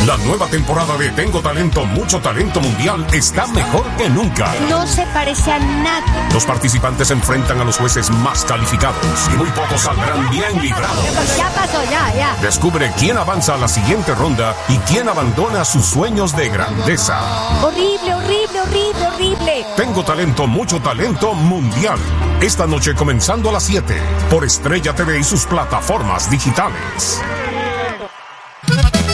La nueva temporada de Tengo Talento, Mucho Talento Mundial está mejor que nunca. No se parece a nada. Los participantes se enfrentan a los jueces más calificados y muy pocos saldrán bien librados. Ya pasó, ya. Descubre quién avanza a la siguiente ronda y quién abandona sus sueños de grandeza. Horrible. Tengo Talento, Mucho Talento Mundial. Esta noche comenzando a las 7 por Estrella TV y sus plataformas digitales.